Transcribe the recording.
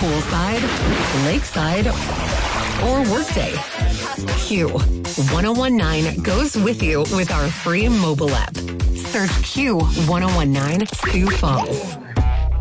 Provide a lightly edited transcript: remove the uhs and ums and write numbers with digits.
poolside, lakeside, or workday. Q1019 goes with you with our free mobile app. Search Q1019 Sioux Falls.